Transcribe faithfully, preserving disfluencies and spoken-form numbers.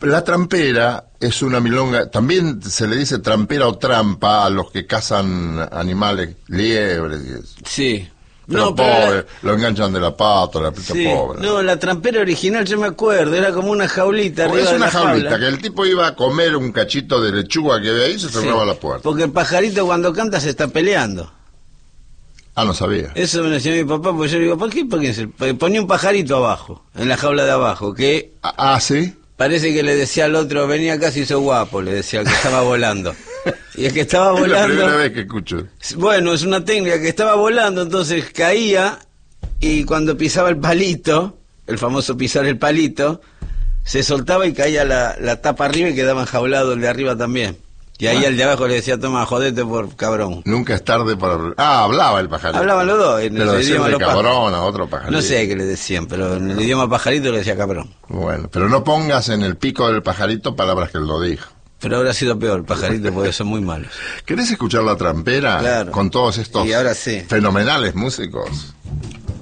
La trampera es una milonga, también se le dice trampera o trampa a los que cazan animales, liebres. Sí. Pero no, pobre, pero la... lo enganchan de la pata, la pita sí. pobre. No, la trampera original yo me acuerdo, era como una jaulita. Como arriba es una de la jaulita, jaula. que el tipo iba a comer un cachito de lechuga que ve ahí y se cerraba Sí, la puerta. porque el pajarito cuando canta se está peleando. Ah, no sabía. Eso me lo decía mi papá, pues yo le digo, ¿por qué? Porque se ponía un pajarito abajo, en la jaula de abajo, que Ah, ah, ¿sí? parece que le decía al otro, venía acá si sos guapo, le decía al que estaba volando. Y el que estaba Es la volando... primera vez que escucho. Bueno, es una técnica que estaba volando, entonces caía y cuando pisaba el palito, el famoso pisar el palito, se soltaba y caía la, la tapa arriba y quedaba enjaulado el de arriba también. Y ahí Ah. el de abajo le decía, toma, jodete por cabrón. Nunca es tarde para... Ah, hablaba el pajarito. Hablaban los dos, en Pero el decía idioma de de los pájaros. cabrón a otro pajarito. No sé qué le decían, pero en el idioma pajarito le decía cabrón. Bueno, pero no pongas en el pico del pajarito palabras que él lo dijo. Pero ahora ha sido peor, el pajarito, porque son muy malos. ¿Querés escuchar la trampera? Claro. Con todos estos Y ahora sí. fenomenales músicos.